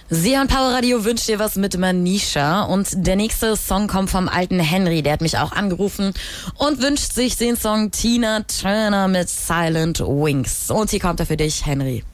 Sion Power Radio wünscht dir was mit Manisha und der nächste Song kommt vom alten Henry, der hat mich auch angerufen und wünscht sich den Song Tina Turner mit Silent Wings. Und hier kommt er für dich, Henry.